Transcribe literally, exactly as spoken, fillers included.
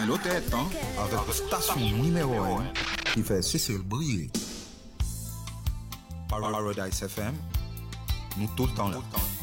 Et l'autre est hein, avec la station numéro un qui fait Cécile briller. Paradise F M, nous tout le temps là.